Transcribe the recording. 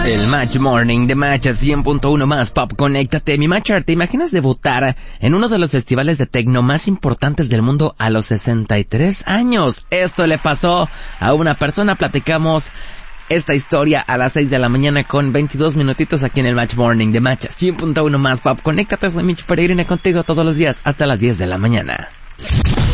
El Match Morning de Match 100.1 más Pop. Conéctate. Mi Matcher, ¿te imaginas debutar en uno de los festivales de techno más importantes del mundo a los 63 años? Esto le pasó a una persona. Platicamos esta historia a las 6 de la mañana con 22 minutitos aquí en el Match Morning de Match 100.1 más Pop. Conéctate, soy Mitch Peregrina contigo todos los días hasta las 10 de la mañana.